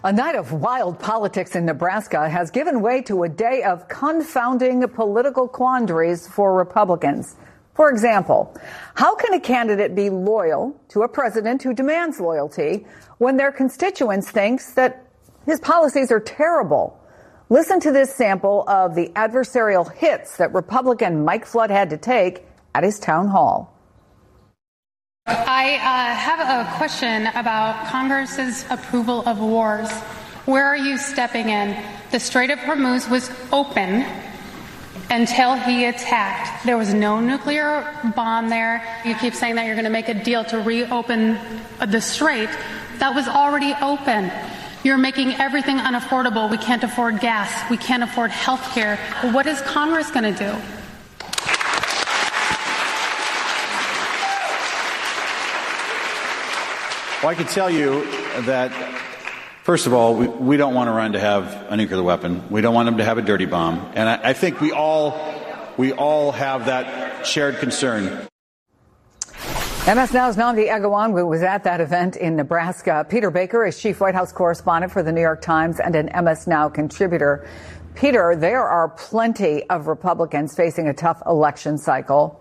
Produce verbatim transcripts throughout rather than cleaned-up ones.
A night of wild politics in Nebraska has given way to a day of confounding political quandaries for Republicans. For example, how can a candidate be loyal to a president who demands loyalty when their constituents thinks that his policies are terrible? Listen to this sample of the adversarial hits that Republican Mike Flood had to take at his town hall. I uh, have a question about Congress's approval of wars. Where are you stepping in? The Strait of Hormuz was open until he attacked. There was no nuclear bomb there. You keep saying that you're going to make a deal to reopen the strait. That was already open. You're making everything unaffordable. We can't afford gas. We can't afford health care. What is Congress going to do? Well, I can tell you that, first of all, we, we don't want Iran to have a nuclear weapon. We don't want them to have a dirty bomb. And I, I think we all we all have that shared concern. M S Now's Nnamdi Egwuonwu was at that event in Nebraska. Peter Baker is chief White House correspondent for the New York Times and an M S Now contributor. Peter, there are plenty of Republicans facing a tough election cycle.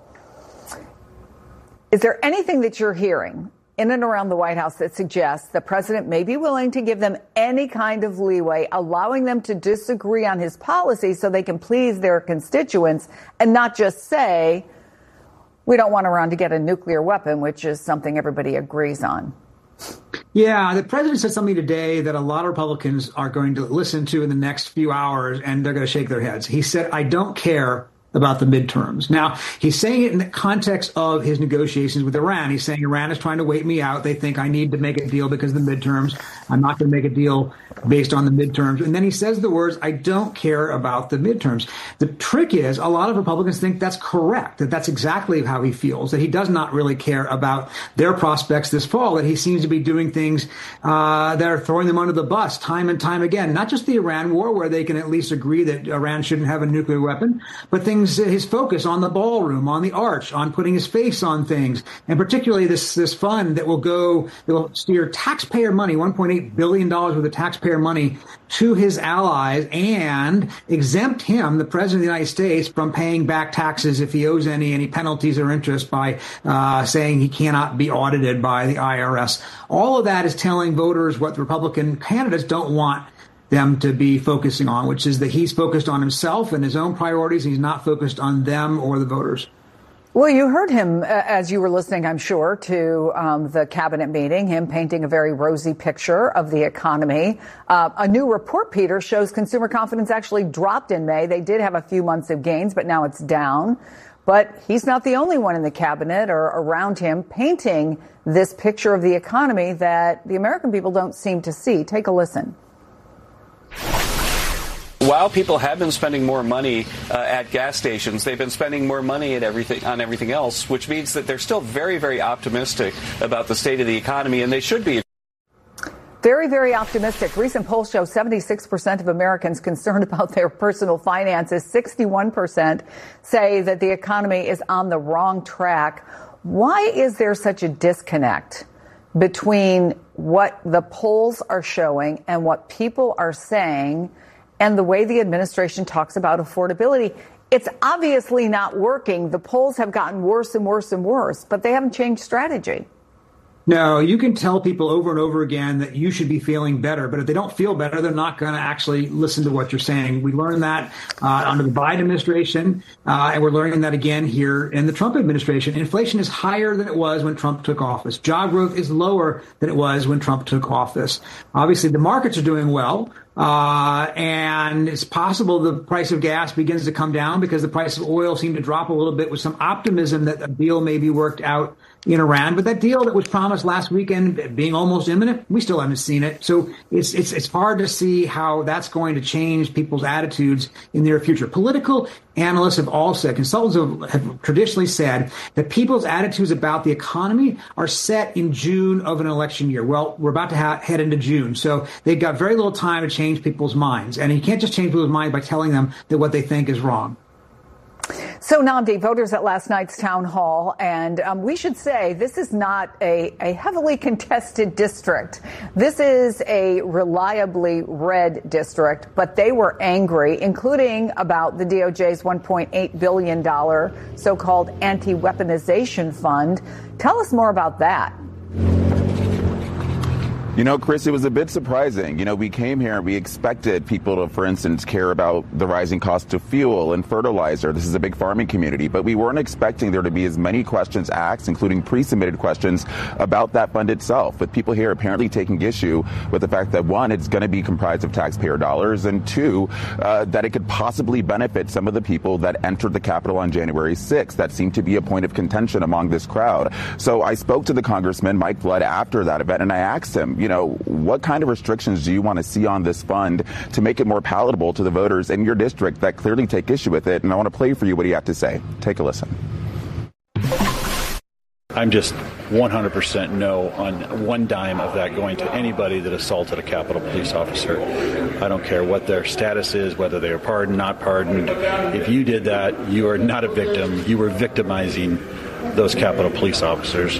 Is there anything that you're hearing in and around the White House that suggests the president may be willing to give them any kind of leeway, allowing them to disagree on his policies so they can please their constituents and not just say, we don't want Iran to get a nuclear weapon, which is something everybody agrees on? Yeah, the president said something today that a lot of Republicans are going to listen to in the next few hours, and they're going to shake their heads. He said, I don't care about the midterms. Now, he's saying it in the context of his negotiations with Iran. He's saying Iran is trying to wait me out. They think I need to make a deal because of the midterms. I'm not going to make a deal based on the midterms. And then he says the words, I don't care about the midterms. The trick is a lot of Republicans think that's correct, that that's exactly how he feels, that he does not really care about their prospects this fall, that he seems to be doing things uh, that are throwing them under the bus time and time again. Not just the Iran war, where they can at least agree that Iran shouldn't have a nuclear weapon, but things, his focus on the ballroom, on the arch, on putting his face on things, and particularly this this fund that will go, that will steer taxpayer money, one point eight billion dollars worth of taxpayer money, to his allies and exempt him, the president of the United States, from paying back taxes if he owes any, any penalties or interest by uh, saying he cannot be audited by the I R S. All of that is telling voters what the Republican candidates don't want them to be focusing on, which is that he's focused on himself and his own priorities. And he's not focused on them or the voters. Well, you heard him uh, as you were listening, I'm sure, to um, the cabinet meeting, him painting a very rosy picture of the economy. Uh, a new report, Peter, shows consumer confidence actually dropped in May. They did have a few months of gains, but now it's down. But he's not the only one in the cabinet or around him painting this picture of the economy that the American people don't seem to see. Take a listen. While people have been spending more money uh, at gas stations, they've been spending more money at everything on everything else, which means that they're still very, very optimistic about the state of the economy, and they should be. Very, very optimistic. Recent polls show seventy-six percent of Americans concerned about their personal finances. sixty-one percent say that the economy is on the wrong track. Why is there such a disconnect between what the polls are showing and what people are saying and the way the administration talks about affordability? It's obviously not working. The polls have gotten worse and worse and worse, but they haven't changed strategy. No, you can tell people over and over again that you should be feeling better, but if they don't feel better, they're not going to actually listen to what you're saying. We learned that uh, under the Biden administration, uh, and we're learning that again here in the Trump administration. Inflation is higher than it was when Trump took office. Job growth is lower than it was when Trump took office. Obviously, the markets are doing well. Uh, and it's possible the price of gas begins to come down because the price of oil seemed to drop a little bit with some optimism that a deal may be worked out in Iran. But that deal that was promised last weekend being almost imminent, we still haven't seen it. So it's, it's, it's hard to see how that's going to change people's attitudes in the near future. Political analysts have all said, consultants have, have traditionally said that people's attitudes about the economy are set in June of an election year. Well, we're about to ha- head into June, so they've got very little time to change people's minds. And you can't just change people's minds by telling them that what they think is wrong. So, Nnamdi, voters at last night's town hall, and um, we should say this is not a, a heavily contested district. This is a reliably red district, but they were angry, including about the D O J's one point eight billion dollars so-called anti-weaponization fund. Tell us more about that. You know, Chris, it was a bit surprising. You know, we came here and we expected people to, for instance, care about the rising cost of fuel and fertilizer. This is a big farming community, but we weren't expecting there to be as many questions asked, including pre-submitted questions about that fund itself, with people here apparently taking issue with the fact that, one, it's going to be comprised of taxpayer dollars, and two, uh, that it could possibly benefit some of the people that entered the Capitol on January sixth. That seemed to be a point of contention among this crowd. So I spoke to the Congressman, Mike Flood, after that event, and I asked him, you know, what kind of restrictions do you want to see on this fund to make it more palatable to the voters in your district that clearly take issue with it? And I want to play for you what he had to say. Take a listen. I'm just one hundred percent no on one dime of that going to anybody that assaulted a Capitol Police officer. I don't care what their status is, whether they are pardoned, not pardoned. If you did that, you are not a victim. You were victimizing those Capitol Police officers.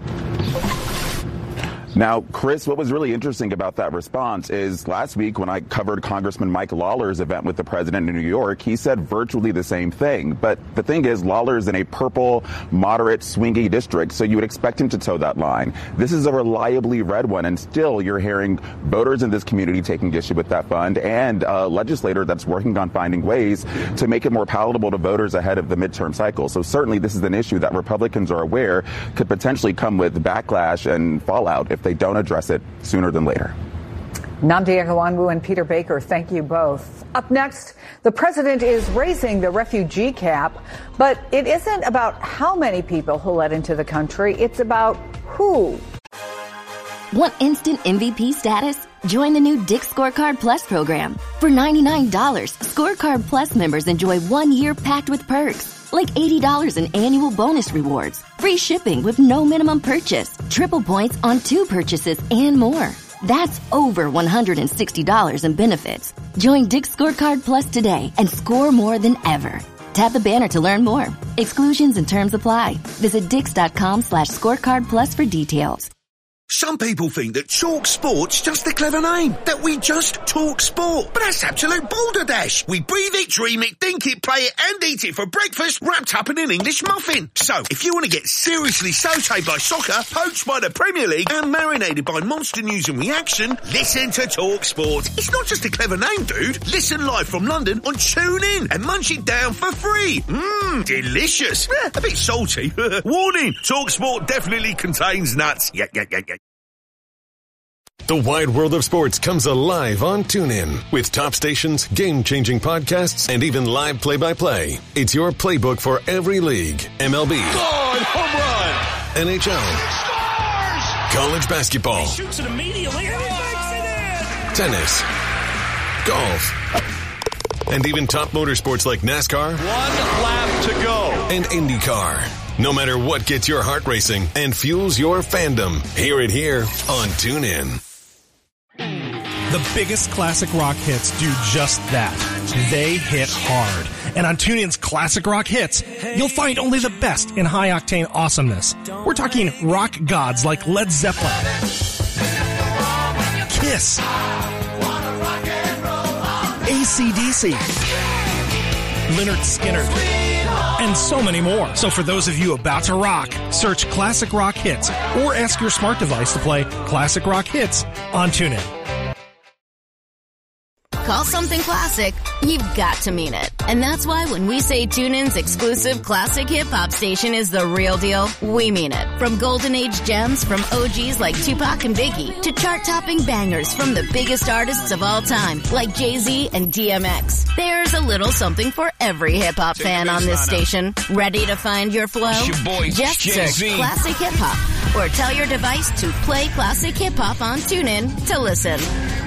Now, Chris, what was really interesting about that response is last week when I covered Congressman Mike Lawler's event with the president in New York, he said virtually the same thing. But the thing is, Lawler's in a purple, moderate, swingy district, so you would expect him to toe that line. This is a reliably red one, and still you're hearing voters in this community taking issue with that fund and a legislator that's working on finding ways to make it more palatable to voters ahead of the midterm cycle. So certainly this is an issue that Republicans are aware could potentially come with backlash and fallout if they don't address it sooner than later. Nnamdi Egbuonwu and Peter Baker, thank you both. Up next, the president is raising the refugee cap, but it isn't about how many people he'll let into the country. It's about who. Want instant M V P status? Join the new Dick's Scorecard Plus program. For ninety-nine dollars, Scorecard Plus members enjoy one year packed with perks, like eighty dollars in annual bonus rewards, free shipping with no minimum purchase, triple points on two purchases, and more. That's over one hundred sixty dollars in benefits. Join Dick's Scorecard Plus today and score more than ever. Tap the banner to learn more. Exclusions and terms apply. Visit dix.com slash scorecard plus for details. Some people think that Talk Sport's just a clever name, that we just talk sport. But that's absolute balderdash. We breathe it, dream it, think it, play it, and eat it for breakfast wrapped up in an English muffin. So, if you want to get seriously sautéed by soccer, poached by the Premier League, and marinated by monster news and reaction, listen to Talk Sport. It's not just a clever name, dude. Listen live from London on TuneIn and munch it down for free. Mmm, delicious. Eh, a bit salty. Warning, Talk Sport definitely contains nuts. Yeah, yeah, yeah, yeah. The wide world of sports comes alive on TuneIn with top stations, game-changing podcasts, and even live play-by-play. It's your playbook for every league. M L B. God, home run! N H L. Scores! College basketball. He shoots it immediately and he makes it in! Tennis. Golf. And even top motorsports like NASCAR. One lap to go. And IndyCar. No matter what gets your heart racing and fuels your fandom, hear it here on TuneIn. The biggest classic rock hits do just that. They hit hard. And on TuneIn's Classic Rock Hits, you'll find only the best in high-octane awesomeness. We're talking rock gods like Led Zeppelin, Kiss, A C D C, Lynyrd Skynyrd, and so many more. So for those of you about to rock, search Classic Rock Hits or ask your smart device to play Classic Rock Hits on TuneIn. Call something classic, you've got to mean it. And that's why when we say TuneIn's exclusive classic hip-hop station is the real deal, we mean it. From golden age gems from O Gs like Tupac and Biggie to chart-topping bangers from the biggest artists of all time like Jay-Z and D M X. There's a little something for every hip-hop fan on this station. Ready to find your flow? Your boy, Just Jay-Z. search Classic Hip-Hop or tell your device to play Classic Hip-Hop on TuneIn to listen.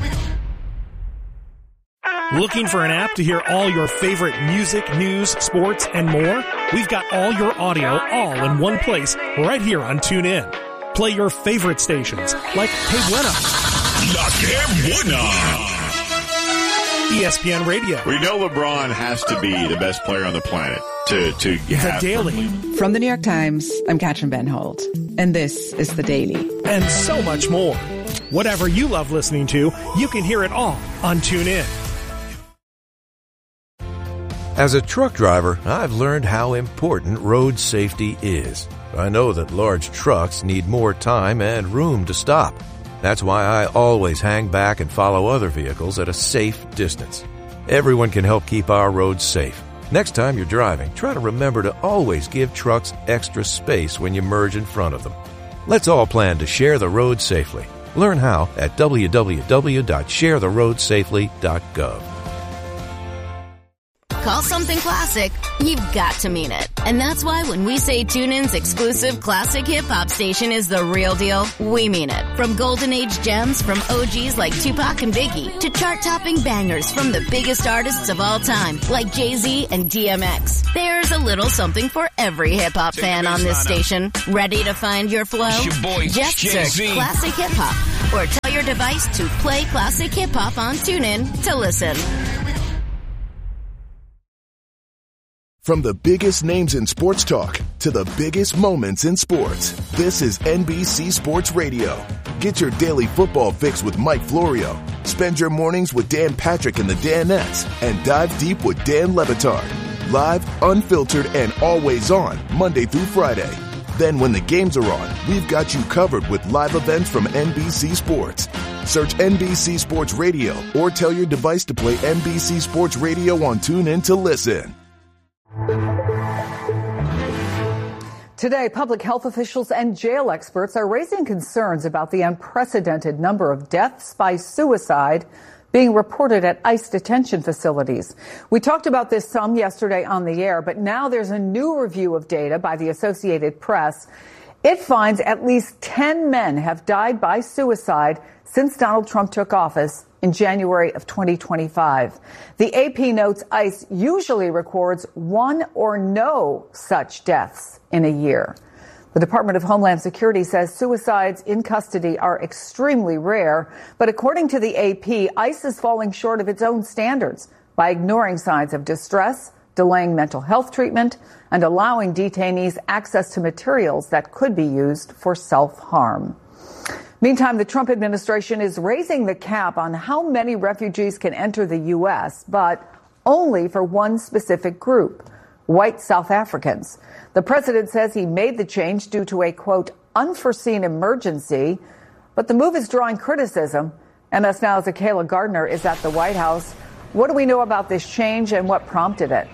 Looking for an app to hear all your favorite music, news, sports, and more? We've got all your audio all in one place right here on TuneIn. Play your favorite stations like Hey Buena, La Que Buena, E S P N Radio. We know LeBron has to be the best player on the planet. to, to have. The Daily. From the New York Times, I'm Katrin Benhold, and this is The Daily. And so much more. Whatever you love listening to, you can hear it all on TuneIn. As a truck driver, I've learned how important road safety is. I know that large trucks need more time and room to stop. That's why I always hang back and follow other vehicles at a safe distance. Everyone can help keep our roads safe. Next time you're driving, try to remember to always give trucks extra space when you merge in front of them. Let's all plan to share the road safely. Learn how at w w w dot share the road safely dot gov. Call something classic, you've got to mean it. And that's why when we say TuneIn's exclusive classic hip-hop station is the real deal, we mean it. From golden age gems from O Gs like Tupac and Biggie to chart-topping bangers from the biggest artists of all time like Jay-Z and D M X. There's a little something for every hip-hop fan on this station. Ready to find your flow? Your boy, Just Jay-Z. search Classic Hip-Hop or tell your device to play Classic Hip-Hop on TuneIn to listen. From the biggest names in sports talk to the biggest moments in sports, this is N B C Sports Radio. Get your daily football fix with Mike Florio. Spend your mornings with Dan Patrick and the Danettes and dive deep with Dan Le Batard. Live, unfiltered, and always on Monday through Friday. Then when the games are on, we've got you covered with live events from N B C Sports. Search N B C Sports Radio or tell your device to play N B C Sports Radio on TuneIn to listen. Today, public health officials and jail experts are raising concerns about the unprecedented number of deaths by suicide being reported at ICE detention facilities. We talked about this some yesterday on the air, but now there's a new review of data by the Associated Press. It finds at least ten men have died by suicide since Donald Trump took office in January of twenty twenty-five. The A P notes ICE usually records one or no such deaths in a year. The Department of Homeland Security says suicides in custody are extremely rare, but according to the A P, ICE is falling short of its own standards by ignoring signs of distress, delaying mental health treatment, and allowing detainees access to materials that could be used for self-harm. Meantime, the Trump administration is raising the cap on how many refugees can enter the U S, but only for one specific group, white South Africans. The president says he made the change due to a, quote, unforeseen emergency, but the move is drawing criticism. M S Now's Akayla Gardner is at the White House. What do we know about this change and what prompted it?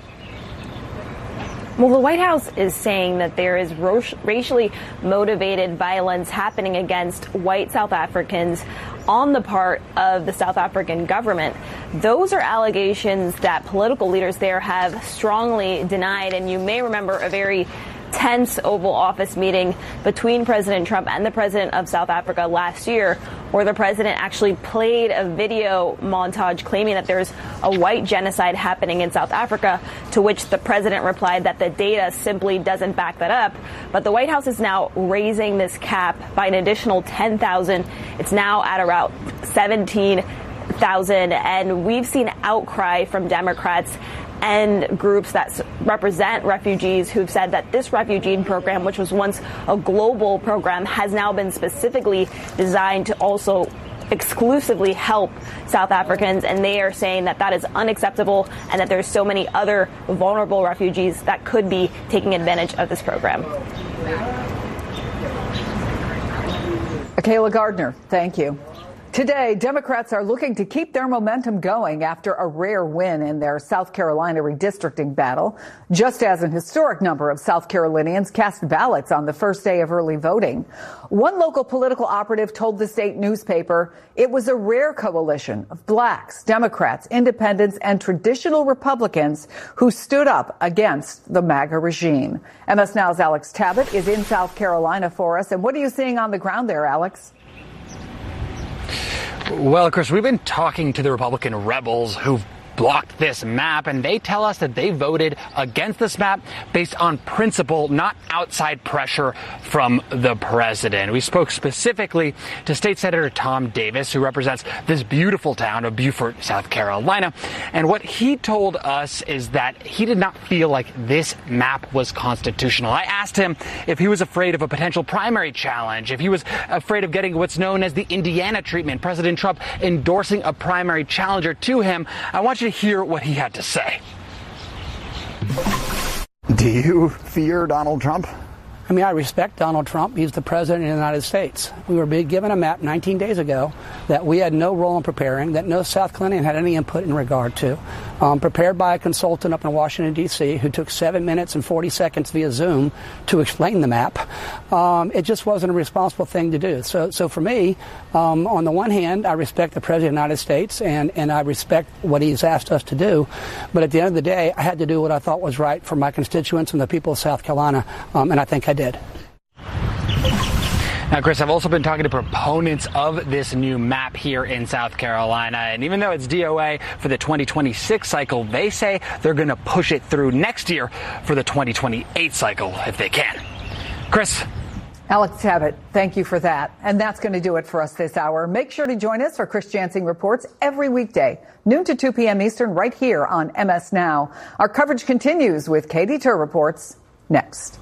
Well, the White House is saying that there is racially motivated violence happening against white South Africans on the part of the South African government. Those are allegations that political leaders there have strongly denied. And you may remember a very tense Oval Office meeting between President Trump and the president of South Africa last year, where the president actually played a video montage claiming that there's a white genocide happening in South Africa, to which the president replied that the data simply doesn't back that up. But the White House is now raising this cap by an additional ten thousand. It's now at around seventeen thousand, and we've seen outcry from Democrats and groups that represent refugees who've said that this refugee program, which was once a global program, has now been specifically designed to also exclusively help South Africans, and they are saying that that is unacceptable and that there's so many other vulnerable refugees that could be taking advantage of this program. Akayla Gardner, thank you. Today, Democrats are looking to keep their momentum going after a rare win in their South Carolina redistricting battle, just as an historic number of South Carolinians cast ballots on the first day of early voting. One local political operative told the state newspaper it was a rare coalition of blacks, Democrats, independents, and traditional Republicans who stood up against the MAGA regime. M S Now's Alex Tabbitt is in South Carolina for us. And what are you seeing on the ground there, Alex? Well, Chris, we've been talking to the Republican rebels who've blocked this map, and they tell us that they voted against this map based on principle, not outside pressure from the president. We spoke specifically to State Senator Tom Davis, who represents this beautiful town of Beaufort, South Carolina, and what he told us is that he did not feel like this map was constitutional. I asked him if he was afraid of a potential primary challenge, if he was afraid of getting what's known as the Indiana treatment, President Trump endorsing a primary challenger to him. I want you to hear what he had to say. Do you fear Donald Trump? I mean, I respect Donald Trump. He's the president of the United States. We were being given a map nineteen days ago that we had no role in preparing, that no South Carolinian had any input in regard to, um, prepared by a consultant up in Washington, D C, who took seven minutes and forty seconds via Zoom to explain the map. Um, it just wasn't a responsible thing to do. So, so for me, um, on the one hand, I respect the president of the United States, and, and I respect what he's asked us to do. But at the end of the day, I had to do what I thought was right for my constituents and the people of South Carolina, um, and I think I did. Now, Chris, I've also been talking to proponents of this new map here in South Carolina, and even though it's D O A for the twenty twenty-six cycle, they say they're going to push it through next year for the twenty twenty-eight cycle if they can. Chris. Alex Tabbitt, thank you for that. And that's going to do it for us this hour. Make sure to join us for Chris Jansing Reports every weekday, noon to two p.m. Eastern, right here on M S Now. Our coverage continues with Katie Tur Reports next.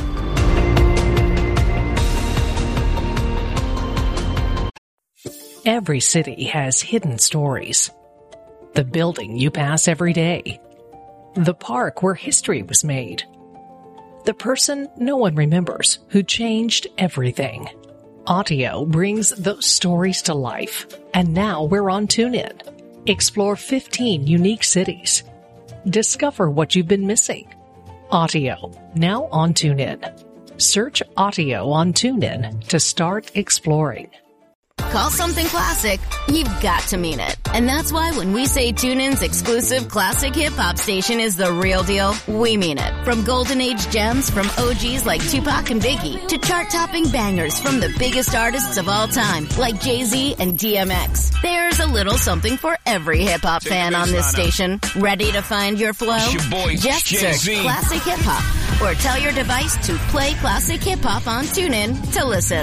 Every city has hidden stories. The building you pass every day. The park where history was made. The person no one remembers who changed everything. Audio brings those stories to life. And now we're on TuneIn. Explore fifteen unique cities. Discover what you've been missing. Audio, now on TuneIn. Search Audio on TuneIn to start exploring. Call something classic, you've got to mean it. And that's why when we say TuneIn's exclusive classic hip-hop station is the real deal, we mean it. From golden age gems from O Gs like Tupac and Biggie to chart-topping bangers from the biggest artists of all time like Jay-Z and D M X. There's a little something for every hip-hop fan on this station. Ready to find your flow? Your boy, Just Jay-Z. search Classic Hip-Hop or tell your device to play Classic Hip-Hop on TuneIn to listen.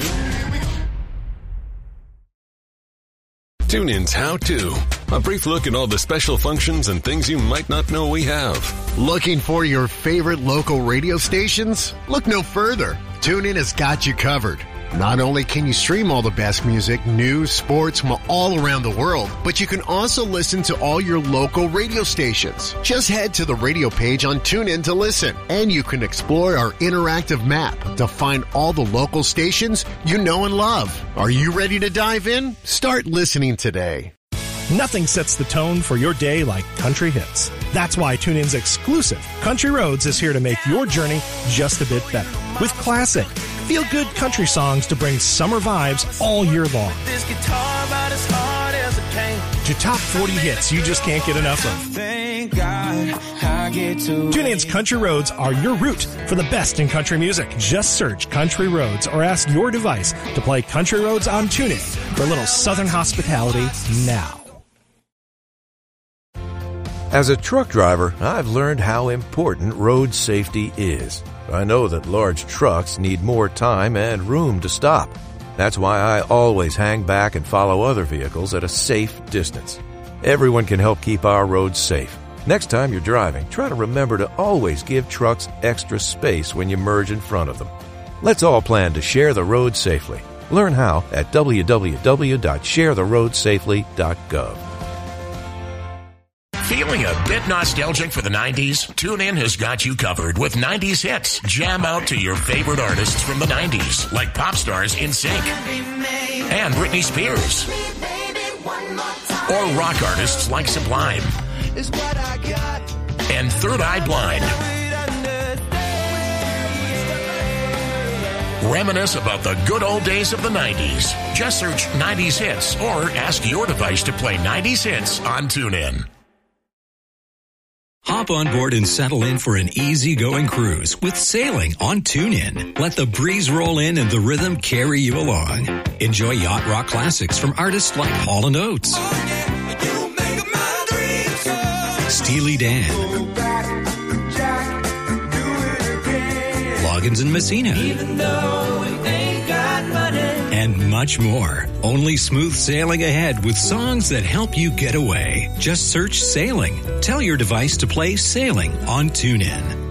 TuneIn's How To. A brief look at all the special functions and things you might not know we have. Looking for your favorite local radio stations? Look no further. TuneIn has got you covered. Not only can you stream all the best music, news, sports from all around the world, but you can also listen to all your local radio stations. Just head to the radio page on TuneIn to listen, and you can explore our interactive map to find all the local stations you know and love. Are you ready to dive in? Start listening today. Nothing sets the tone for your day like country hits. That's why TuneIn's exclusive Country Roads is here to make your journey just a bit better. With classic, feel-good country songs to bring summer vibes all year long. This guitar about as hard as it came. To top forty hits you just can't get enough of. Thank God I get to TuneIn's Country Roads are your route for the best in country music. Just search Country Roads or ask your device to play Country Roads on TuneIn for a little Southern hospitality now. As a truck driver, I've learned how important road safety is. I know that large trucks need more time and room to stop. That's why I always hang back and follow other vehicles at a safe distance. Everyone can help keep our roads safe. Next time you're driving, try to remember to always give trucks extra space when you merge in front of them. Let's all plan to share the road safely. Learn how at w w w dot share the road safely dot gov. Feeling a bit nostalgic for the nineties? TuneIn has got you covered with nineties hits. Jam out to your favorite artists from the nineties, like pop stars NSYNC and Britney Spears, or rock artists like Sublime and Third Eye Blind. Reminisce about the good old days of the nineties. Just search nineties hits or ask your device to play nineties hits on TuneIn. Hop on board and settle in for an easy-going cruise with sailing on TuneIn. Let the breeze roll in and the rhythm carry you along. Enjoy yacht rock classics from artists like Hall and Oates. Steely Dan, Loggins and Messina, Even though we ain't got money. and much more. Only smooth sailing ahead with songs that help you get away. Just search Sailing. Tell your device to play Sailing on TuneIn.